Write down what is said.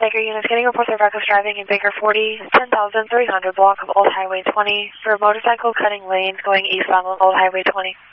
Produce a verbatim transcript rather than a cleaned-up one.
Baker units getting reports of reckless driving in Baker forty, ten thousand three hundred block of Old Highway twenty for motorcycle cutting lanes going eastbound on Old Highway twenty.